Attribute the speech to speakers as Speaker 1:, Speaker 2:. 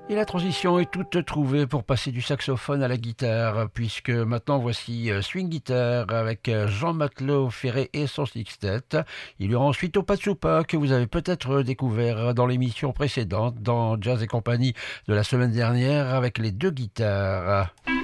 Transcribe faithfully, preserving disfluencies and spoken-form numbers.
Speaker 1: Et la transition est toute trouvée pour passer du saxophone à la guitare, puisque maintenant voici Swing Guitar avec Jean Matelot Ferré et son sextet. Il y aura ensuite Opatsupa que vous avez peut-être découvert dans l'émission précédente, dans Jazz et compagnie de la semaine dernière, avec les deux guitares.